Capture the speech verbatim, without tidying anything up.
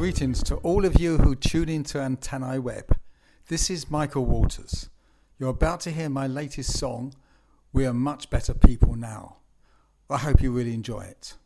Greetings to all of you who tune into Antennae Web. This is Michael Walters. You're about to hear my latest song, We Are Much Better People Now. I hope you really enjoy it.